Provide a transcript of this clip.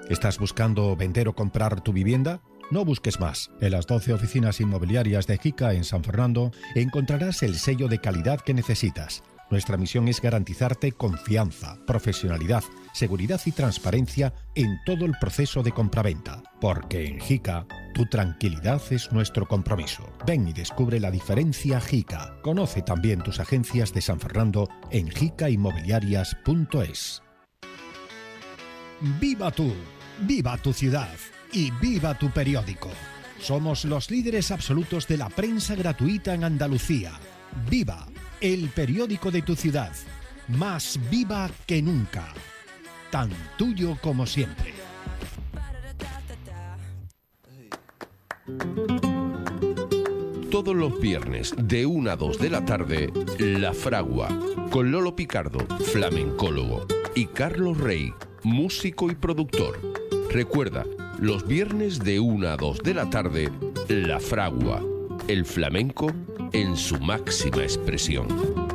¿Estás buscando vender o comprar tu vivienda? No busques más. En las 12 oficinas inmobiliarias de JICA en San Fernando encontrarás el sello de calidad que necesitas. Nuestra misión es garantizarte confianza, profesionalidad, seguridad y transparencia en todo el proceso de compraventa. Porque en JICA, tu tranquilidad es nuestro compromiso. Ven y descubre la diferencia JICA. Conoce también tus agencias de San Fernando en jicainmobiliarias.es. ¡Viva tú! ¡Viva tu ciudad! ¡Y viva tu periódico! Somos los líderes absolutos de la prensa gratuita en Andalucía. ¡Viva! El periódico de tu ciudad. Más viva que nunca. Tan tuyo como siempre. Todos los viernes de 1 a 2 de la tarde, La Fragua, con Lolo Picardo, flamencólogo, y Carlos Rey, músico y productor. Recuerda, los viernes de 1 a 2 de la tarde, La Fragua, el flamenco en su máxima expresión.